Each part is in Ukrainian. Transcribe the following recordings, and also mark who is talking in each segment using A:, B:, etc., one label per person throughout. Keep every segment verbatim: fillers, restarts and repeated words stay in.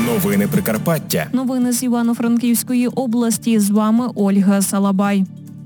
A: Новини Прикарпаття.
B: Новини з Івано-Франківської області. З вами Ольга Салабай.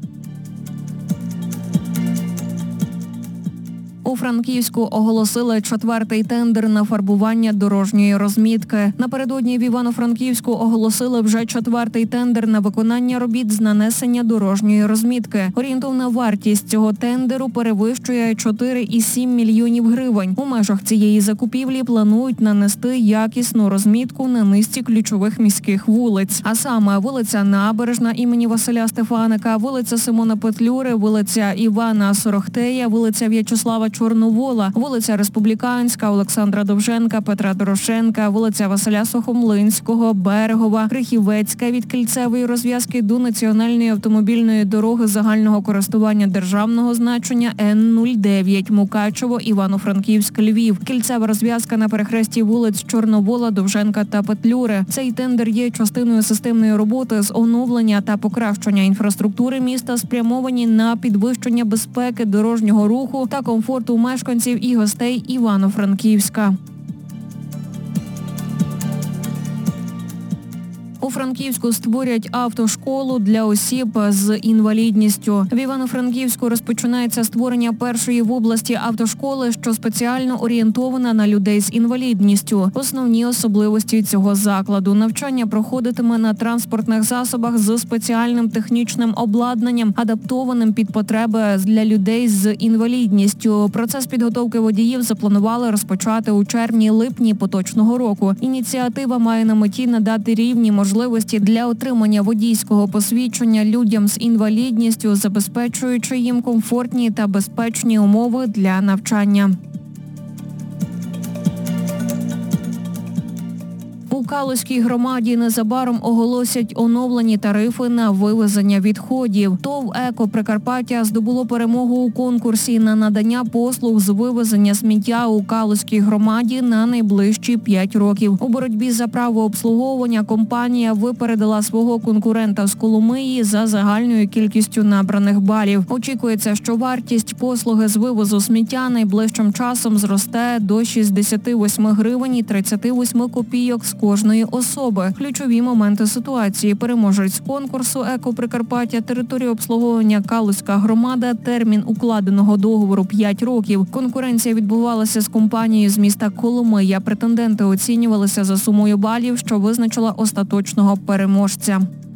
B: У Франківську оголосили четвертий тендер на фарбування дорожньої розмітки. Напередодні в Івано-Франківську оголосили вже четвертий тендер на виконання робіт з нанесення дорожньої розмітки. Орієнтовна вартість цього тендеру перевищує чотири цілих сім мільйонів гривень. У межах цієї закупівлі планують нанести якісну розмітку на низці ключових міських вулиць. А саме вулиця Набережна імені Василя Стефаника, вулиця Симона Петлюри, вулиця Івана Сорохтея, вулиця В'ячеслава Чорновола, вулиця Республіканська, Олександра Довженка, Петра Дорошенка, вулиця Василя Сухомлинського, Берегова, Крихівецька від кільцевої розв'язки до національної автомобільної дороги загального користування державного значення Н нуль дев'ять Мукачево, Івано-Франківськ, Львів. Кільцева розв'язка на перехресті вулиць Чорновола, Довженка та Петлюри. Цей тендер є частиною системної роботи з оновлення та покращення інфраструктури міста, спрямовані на підвищення безпеки дорожнього руху та комфорту мешканців і гостей Івано-Франківська. У Франківську створять автошколу для осіб з інвалідністю. В Івано-Франківську розпочинається створення першої в області автошколи, що спеціально орієнтована на людей з інвалідністю. Основні особливості цього закладу – навчання проходитиме на транспортних засобах з спеціальним технічним обладнанням, адаптованим під потреби для людей з інвалідністю. Процес підготовки водіїв запланували розпочати у червні-липні поточного року. Ініціатива має на меті надати рівні можливості можливості для отримання водійського посвідчення людям з інвалідністю, забезпечуючи їм комфортні та безпечні умови для навчання. У Калузькій громаді незабаром оголосять оновлені тарифи на вивезення відходів. ТОВ «Еко Прикарпаття» здобуло перемогу у конкурсі на надання послуг з вивезення сміття у Калузькій громаді на найближчі п'ять років. У боротьбі за право обслуговування компанія випередила свого конкурента з Коломиї за загальною кількістю набраних балів. Очікується, що вартість послуги з вивозу сміття найближчим часом зросте до шістдесят вісім гривень і тридцять вісім копійок з кожної особи. Ключові моменти ситуації: переможець конкурсу «Еко Прикарпаття», територія обслуговування Калузька громада, термін укладеного договору п'ять років. Конкуренція відбувалася з компанією з міста Коломия. Претенденти оцінювалися за сумою балів, що визначила остаточного переможця.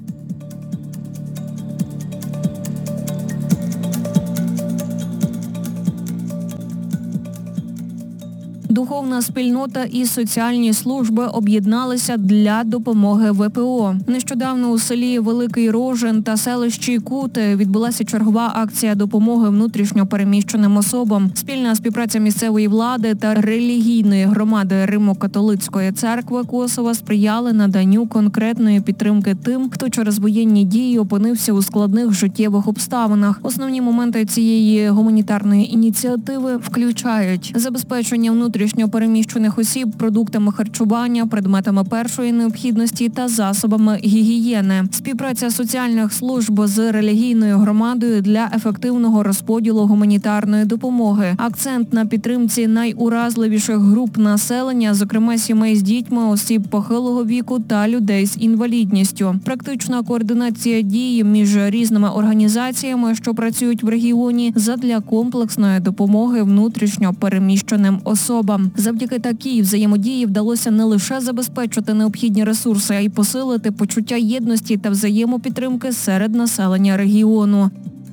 B: Духовна спільнота і соціальні служби об'єдналися для допомоги В П О. Нещодавно у селі Великий Рожин та селищі Кути відбулася чергова акція допомоги внутрішньо переміщеним особам. Спільна співпраця місцевої влади та релігійної громади Римо-католицької церкви Косова сприяли наданню конкретної підтримки тим, хто через воєнні дії опинився у складних життєвих обставинах. Основні моменти цієї гуманітарної ініціативи включають забезпечення внутрішньо внутрішньо переміщених осіб продуктами харчування, предметами першої необхідності та засобами гігієни. Співпраця соціальних служб з релігійною громадою для ефективного розподілу гуманітарної допомоги. Акцент на підтримці найуразливіших груп населення, зокрема сімей з дітьми, осіб похилого віку та людей з інвалідністю. Практична координація дій між різними організаціями, що працюють в регіоні, задля комплексної допомоги внутрішньо переміщеним особам. Завдяки такій взаємодії вдалося не лише забезпечити необхідні ресурси, а й посилити почуття єдності та взаємопідтримки серед населення регіону.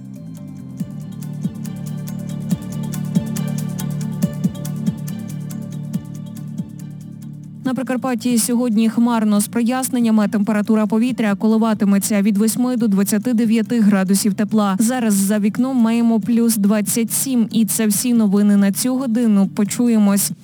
B: На Прикарпатті сьогодні хмарно з проясненнями. Температура повітря коливатиметься від восьми до двадцяти дев'яти градусів тепла. Зараз за вікном маємо плюс двадцять сім. І це всі новини на цю годину. Почуємось.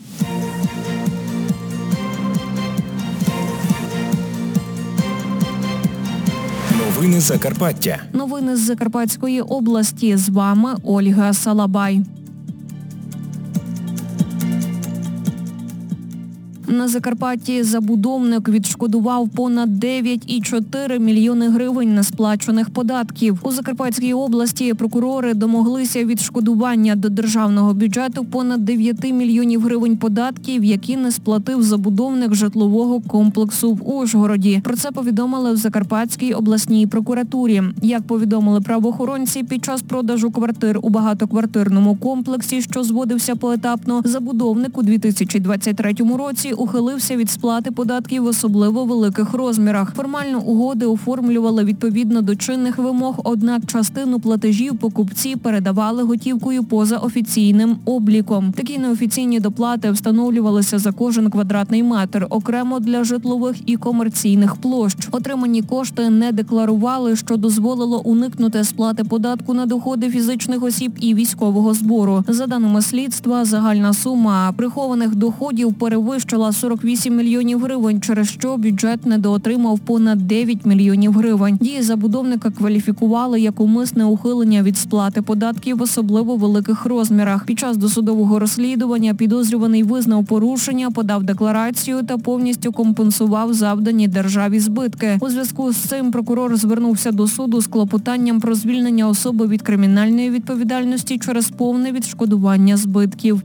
A: Новини Закарпаття.
B: Новини з Закарпатської області. З вами Ольга Салабай. На Закарпатті забудовник відшкодував понад дев'ять цілих чотири мільйони гривень несплачених податків. У Закарпатській області прокурори домоглися відшкодування до державного бюджету понад дев'ять мільйонів гривень податків, які не сплатив забудовник житлового комплексу в Ужгороді. Про це повідомили в Закарпатській обласній прокуратурі. Як повідомили правоохоронці, під час продажу квартир у багатоквартирному комплексі, що зводився поетапно, забудовник у дві тисячі двадцять третьому році ухилився від сплати податків в особливо великих розмірах. Формально угоди оформлювали відповідно до чинних вимог, однак частину платежів покупці передавали готівкою поза офіційним обліком. Такі неофіційні доплати встановлювалися за кожен квадратний метр, окремо для житлових і комерційних площ. Отримані кошти не декларували, що дозволило уникнути сплати податку на доходи фізичних осіб і військового збору. За даними слідства, загальна сума прихованих доходів перевищила сорок вісім мільйонів гривень, через що бюджет недоотримав понад дев'ять мільйонів гривень. Дії забудовника кваліфікували як умисне ухилення від сплати податків в особливо великих розмірах. Під час досудового розслідування підозрюваний визнав порушення, подав декларацію та повністю компенсував завдані державі збитки. У зв'язку з цим прокурор звернувся до суду з клопотанням про звільнення особи від кримінальної відповідальності через повне відшкодування збитків.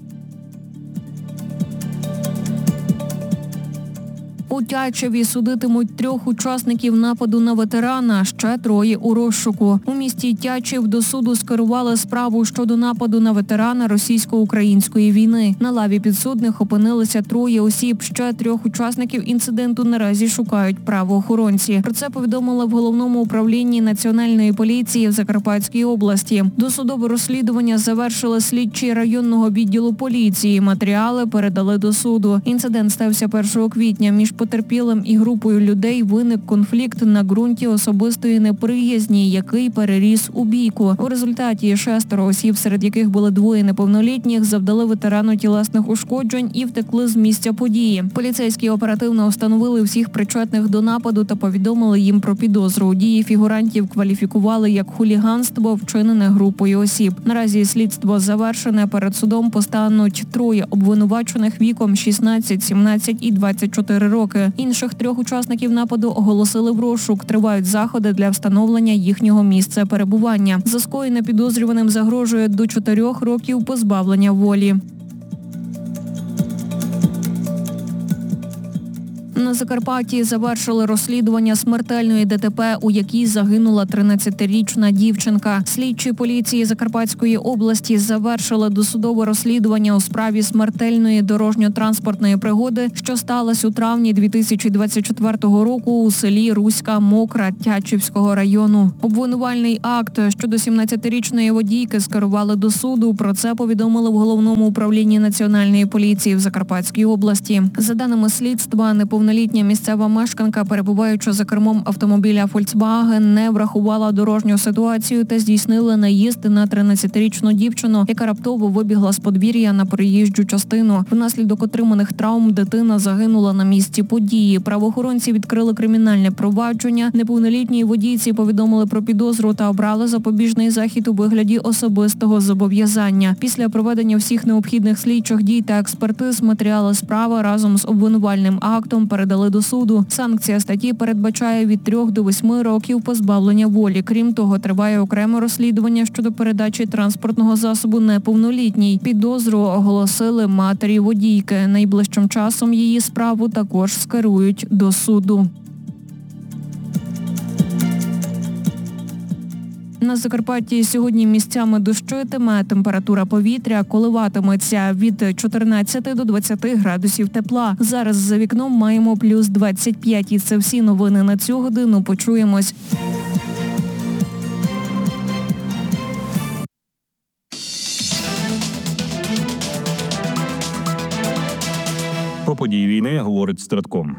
B: У Тячеві судитимуть трьох учасників нападу на ветерана, ще троє у розшуку. У місті Тячів до суду скерували справу щодо нападу на ветерана російсько-української війни. На лаві підсудних опинилися троє осіб, ще трьох учасників інциденту наразі шукають правоохоронці. Про це повідомили в Головному управлінні Національної поліції в Закарпатській області. Досудове розслідування завершили слідчі районного відділу поліції. Матеріали передали до суду. Інцидент стався першого квітня. Між потерпілим і групою людей виник конфлікт на ґрунті особистої неприязні, який переріс у бійку. У результаті шестеро осіб, серед яких були двоє неповнолітніх, завдали ветерану тілесних ушкоджень і втекли з місця події. Поліцейські оперативно встановили всіх причетних до нападу та повідомили їм про підозру. Дії фігурантів кваліфікували як хуліганство, вчинене групою осіб. Наразі слідство завершене. Перед судом постануть троє обвинувачених віком шістнадцять, сімнадцять і двадцять чотири роки. Інших трьох учасників нападу оголосили в розшук. Тривають заходи для встановлення їхнього місця перебування. За скоєне підозрюваним загрожує до чотирьох років позбавлення волі. На Закарпатті завершили розслідування смертельної ДТП, у якій загинула тринадцятирічна дівчинка. Слідчі поліції Закарпатської області завершили досудове розслідування у справі смертельної дорожньо-транспортної пригоди, що сталася у травні дві тисячі двадцять четвертого року у селі Руська Мокра Тячівського району. Обвинувальний акт щодо сімнадцятирічної водійки скерували до суду. Про це повідомили в Головному управлінні Національної поліції в Закарпатській області. За даними слідства, неповнолітня місцева мешканка, перебуваючи за кермом автомобіля Volkswagen, не врахувала дорожню ситуацію та здійснила наїзд на тринадцятирічну дівчину, яка раптово вибігла з подвір'я на проїжджу частину. Внаслідок отриманих травм дитина загинула на місці події. Правоохоронці відкрили кримінальне провадження. Неповнолітній водійці повідомили про підозру та обрали запобіжний захід у вигляді особистого зобов'язання. Після проведення всіх необхідних слідчих дій та експертиз матеріали справи разом з обвинувальним актом передали до суду. Санкція статті передбачає від трьох до восьми років позбавлення волі. Крім того, триває окреме розслідування щодо передачі транспортного засобу неповнолітній. Підозру оголосили матері водійки. Найближчим часом її справу також скерують до суду. На Закарпатті сьогодні місцями дощитиме, температура повітря коливатиметься від чотирнадцяти до двадцяти градусів тепла. Зараз за вікном маємо плюс двадцять п'ять. І це всі новини на цю годину. Почуємось.
A: Про події війни говорить Стратком.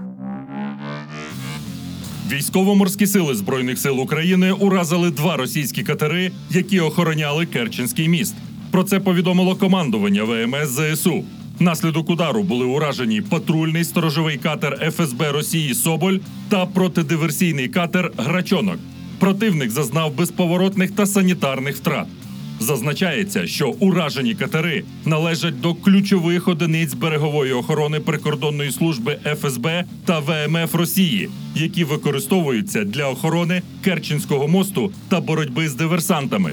C: Військово-морські сили Збройних сил України уразили два російські катери, які охороняли Керченський міст. Про це повідомило командування ВМС ЗСУ. Внаслідок удару були уражені патрульний сторожовий катер еф ес бе Росії «Соболь» та протидиверсійний катер «Грачонок». Противник зазнав безповоротних та санітарних втрат. Зазначається, що уражені катери належать до ключових одиниць берегової охорони прикордонної служби еф ес бе та ве ем еф Росії, які використовуються для охорони Керченського мосту та боротьби з диверсантами.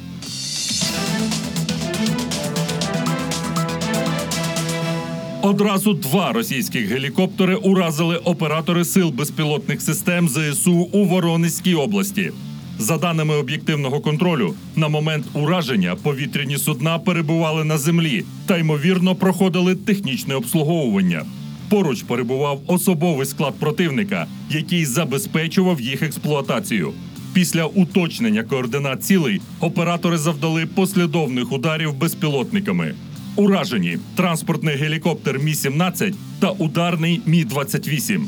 C: Одразу два російських гелікоптери уразили оператори сил безпілотних систем зе ес у у Воронезькій області. За даними об'єктивного контролю, на момент ураження повітряні судна перебували на землі та, ймовірно, проходили технічне обслуговування. Поруч перебував особовий склад противника, який забезпечував їх експлуатацію. Після уточнення координат цілей оператори завдали послідовних ударів безпілотниками. Уражені транспортний гелікоптер Мі сімнадцять та ударний Мі двадцять вісім.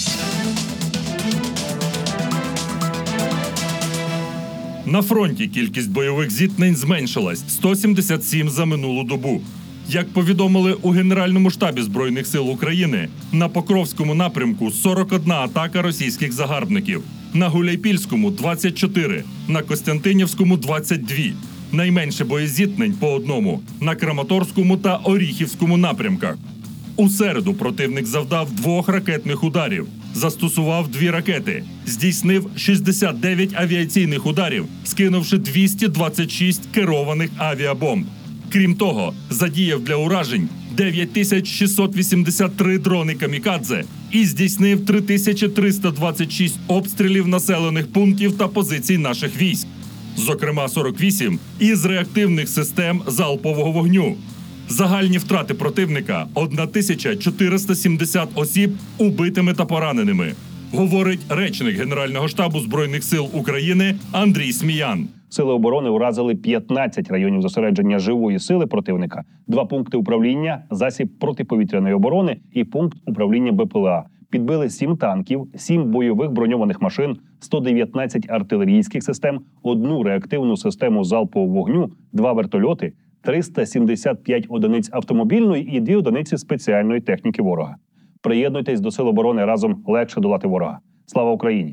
C: На фронті кількість бойових зіткнень зменшилась – сто сімдесят сім за минулу добу. Як повідомили у Генеральному штабі Збройних сил України, на Покровському напрямку сорок одна атака російських загарбників, на Гуляйпільському – двадцять чотири, на Костянтинівському – двадцять два. Найменше боєзіткнень по одному на Краматорському та Оріхівському напрямках. У середу противник завдав двох ракетних ударів, застосував дві ракети, здійснив шістдесят дев'ять авіаційних ударів, скинувши двісті двадцять шість керованих авіабомб. Крім того, задіяв для уражень дев'ять тисяч шістсот вісімдесят три дрони камікадзе і здійснив три тисячі триста двадцять шість обстрілів населених пунктів та позицій наших військ. Зокрема, сорок вісім із реактивних систем залпового вогню. Загальні втрати противника – тисяча чотириста сімдесят осіб убитими та пораненими, говорить речник Генерального штабу Збройних сил України Андрій Сміян.
D: Сили оборони уразили п'ятнадцять районів зосередження живої сили противника, два пункти управління, засіб протиповітряної оборони і пункт управління бе пе ел а. Підбили сім танків, сім бойових броньованих машин, сто дев'ятнадцять артилерійських систем, одну реактивну систему залпового вогню, два вертольоти, триста сімдесят п'ять одиниць автомобільної і дві одиниці спеціальної техніки ворога. Приєднуйтесь до Сил оборони, разом легше долати ворога. Слава Україні!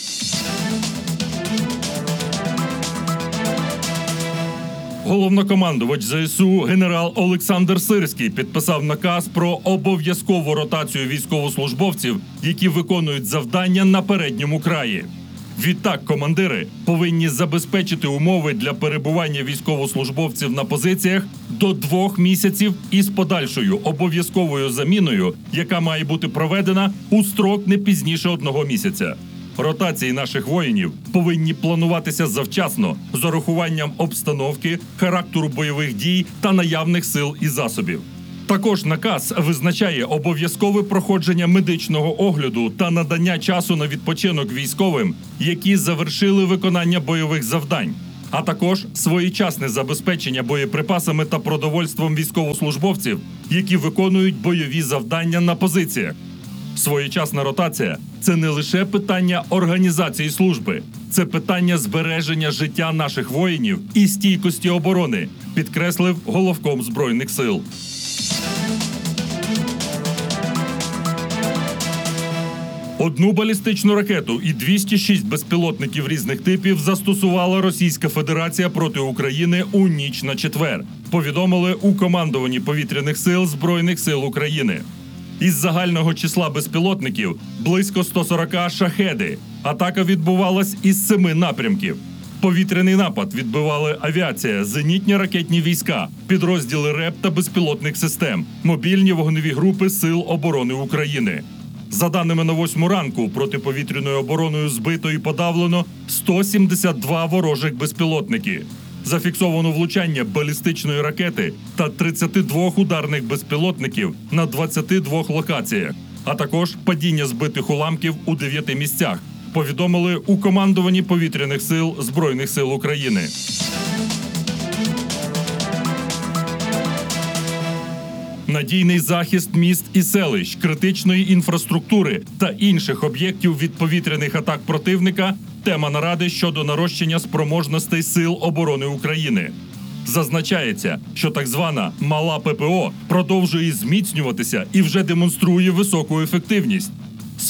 C: Головнокомандувач зе ес у генерал Олександр Сирський підписав наказ про обов'язкову ротацію військовослужбовців, які виконують завдання на передньому краї. Відтак командири повинні забезпечити умови для перебування військовослужбовців на позиціях до двох місяців із подальшою обов'язковою заміною, яка має бути проведена у строк не пізніше одного місяця. Ротації наших воїнів повинні плануватися завчасно, з урахуванням обстановки, характеру бойових дій та наявних сил і засобів. Також наказ визначає обов'язкове проходження медичного огляду та надання часу на відпочинок військовим, які завершили виконання бойових завдань, а також своєчасне забезпечення боєприпасами та продовольством військовослужбовців, які виконують бойові завдання на позиціях. Своєчасна ротація – це не лише питання організації служби, це питання збереження життя наших воїнів і стійкості оборони, підкреслив головком Збройних сил. Одну балістичну ракету і двісті шість безпілотників різних типів застосувала Російська Федерація проти України у ніч на четвер, повідомили у командуванні повітряних сил Збройних сил України. Із загального числа безпілотників близько сто сорок шахеди. Атака відбувалась із семи напрямків. Повітряний напад відбивали авіація, зенітні ракетні війська, підрозділи РЕП та безпілотних систем, мобільні вогневі групи Сил оборони України. За даними на восьму ранку, протиповітряною обороною збито і подавлено сто сімдесят два ворожих безпілотники. Зафіксовано влучання балістичної ракети та тридцять два ударних безпілотників на двадцяти двох локаціях, а також падіння збитих уламків у дев'яти місцях, повідомили у командуванні повітряних сил Збройних сил України. Надійний захист міст і селищ, критичної інфраструктури та інших об'єктів від повітряних атак противника – тема наради щодо нарощення спроможностей Сил оборони України. Зазначається, що так звана «мала пе пе о» продовжує зміцнюватися і вже демонструє високу ефективність.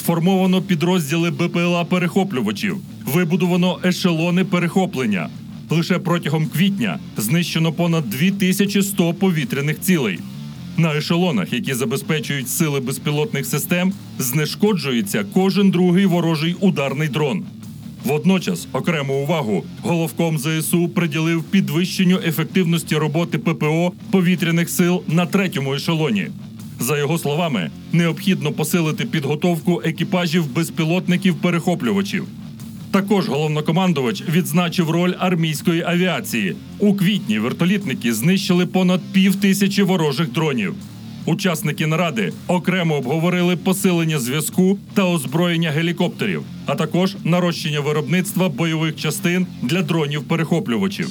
C: Сформовано підрозділи бе пе ел а-перехоплювачів, вибудовано ешелони перехоплення. Лише протягом квітня знищено понад дві тисячі сто повітряних цілей. На ешелонах, які забезпечують сили безпілотних систем, знешкоджується кожен другий ворожий ударний дрон. Водночас окрему увагу головком ЗСУ приділив підвищенню ефективності роботи ППО повітряних сил на третьому ешелоні. За його словами, необхідно посилити підготовку екіпажів безпілотників-перехоплювачів. Також головнокомандувач відзначив роль армійської авіації. У квітні вертолітники знищили понад пів тисячі ворожих дронів. Учасники наради окремо обговорили посилення зв'язку та озброєння гелікоптерів, а також нарощення виробництва бойових частин для дронів-перехоплювачів.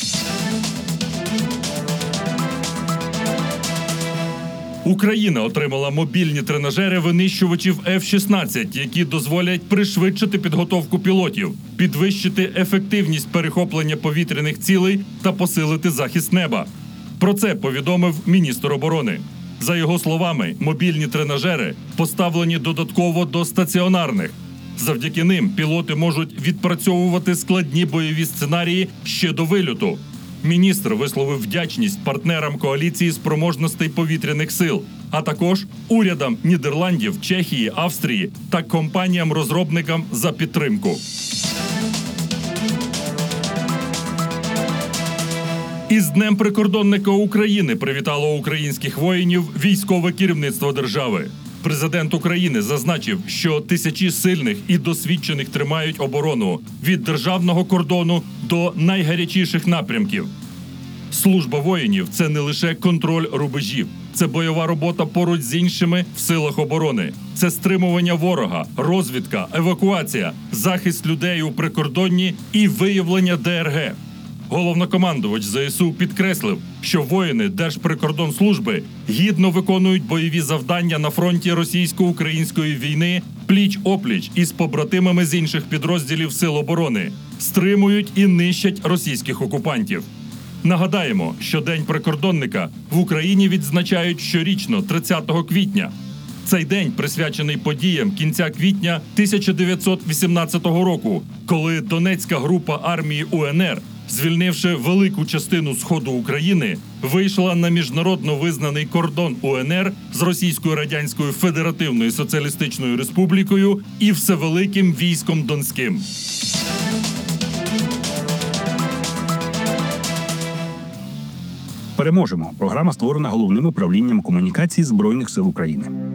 C: Україна отримала мобільні тренажери винищувачів еф шістнадцять, які дозволять пришвидшити підготовку пілотів, підвищити ефективність перехоплення повітряних цілей та посилити захист неба. Про це повідомив міністр оборони. За його словами, мобільні тренажери поставлені додатково до стаціонарних. Завдяки ним пілоти можуть відпрацьовувати складні бойові сценарії ще до вильоту. Міністр висловив вдячність партнерам коаліції спроможностей повітряних сил, а також урядам Нідерландів, Чехії, Австрії та компаніям-розробникам за підтримку. Із Днем прикордонника України привітало українських воїнів військове керівництво держави. Президент України зазначив, що тисячі сильних і досвідчених тримають оборону від державного кордону до найгарячіших напрямків. Служба воїнів – це не лише контроль рубежів. Це бойова робота поруч з іншими в силах оборони. Це стримування ворога, розвідка, евакуація, захист людей у прикордонні і виявлення де ер ге. Головнокомандувач ЗСУ підкреслив, що воїни Держприкордонслужби гідно виконують бойові завдання на фронті російсько-української війни пліч-опліч із побратимами з інших підрозділів Сил оборони, стримують і нищать російських окупантів. Нагадаємо, що День прикордонника в Україні відзначають щорічно тридцятого квітня. Цей день присвячений подіям кінця квітня тисяча дев'ятсот вісімнадцятого року, коли Донецька група армії у ен ер, звільнивши велику частину сходу України, вийшла на міжнародно визнаний кордон у ен ер з Російською Радянською Федеративною Соціалістичною Республікою і Всевеликим військом Донським.
A: Переможемо. Програма створена Головним управлінням комунікацій Збройних сил України.